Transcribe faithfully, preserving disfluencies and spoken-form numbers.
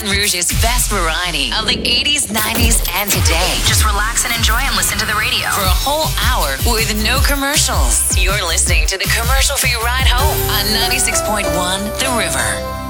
Baton Rouge's best variety of the eighties, nineties, and today. Just relax and enjoy and listen to the radio. For a whole hour with no commercials. You're listening to the Commercial Free Ride Home on ninety-six point one The River.